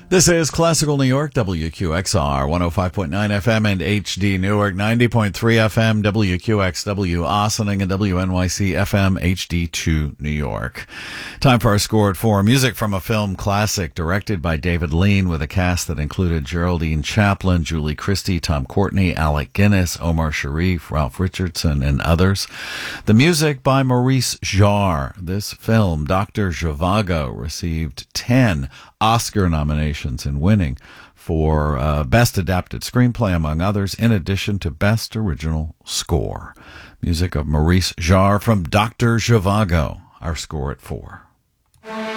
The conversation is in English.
This is Classical New York, WQXR, 105.9 FM and HD Newark, 90.3 FM, WQXW, Ossining, and WNYC FM, HD2 New York. Time for our score at 4. Music from a film classic directed by David Lean with a cast that included Geraldine Chaplin, Julie Christie, Tom Courtenay, Alec Guinness, Omar Sharif, Ralph Richardson, and others. The music by Maurice Jarre. This film, Dr. Zhivago, received 10 Oscar nominations and winning for Best Adapted Screenplay, among others, in addition to Best Original Score. Music of Maurice Jarre from Dr. Zhivago, our score at 4.